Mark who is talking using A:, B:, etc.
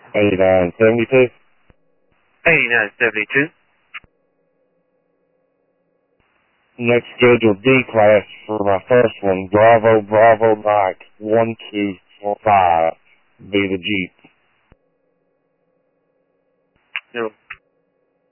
A: 8972.
B: 8972.
A: Next scheduled D class for my first one, Bravo Mike 1245, be the Jeep.